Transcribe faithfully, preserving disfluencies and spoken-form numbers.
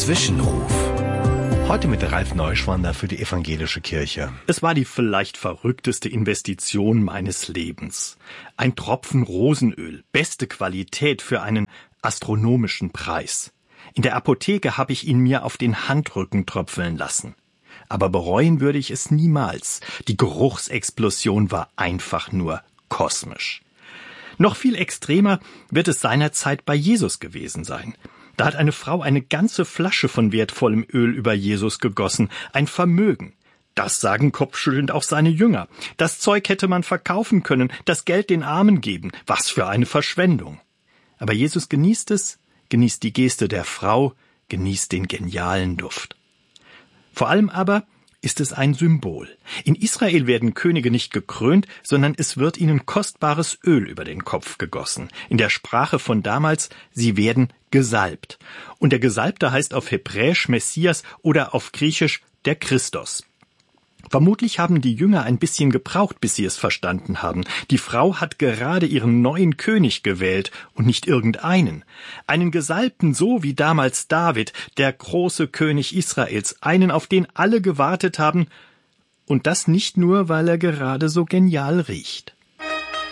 Zwischenruf. Heute mit Ralf Neuschwander für die Evangelische Kirche. Es war die vielleicht verrückteste Investition meines Lebens. Ein Tropfen Rosenöl, beste Qualität für einen astronomischen Preis. In der Apotheke habe ich ihn mir auf den Handrücken tröpfeln lassen. Aber bereuen würde ich es niemals. Die Geruchsexplosion war einfach nur kosmisch. Noch viel extremer wird es seinerzeit bei Jesus gewesen sein. Da hat eine Frau eine ganze Flasche von wertvollem Öl über Jesus gegossen, ein Vermögen. Das sagen kopfschüttelnd auch seine Jünger. Das Zeug hätte man verkaufen können, das Geld den Armen geben. Was für eine Verschwendung. Aber Jesus genießt es, genießt die Geste der Frau, genießt den genialen Duft. Vor allem aber ist es ein Symbol. In Israel werden Könige nicht gekrönt, sondern es wird ihnen kostbares Öl über den Kopf gegossen. In der Sprache von damals, sie werden gesalbt. Und der Gesalbte heißt auf Hebräisch Messias oder auf Griechisch der Christos. Vermutlich haben die Jünger ein bisschen gebraucht, bis sie es verstanden haben. Die Frau hat gerade ihren neuen König gewählt und nicht irgendeinen. Einen Gesalbten, so wie damals David, der große König Israels, einen, auf den alle gewartet haben. Und das nicht nur, weil er gerade so genial riecht.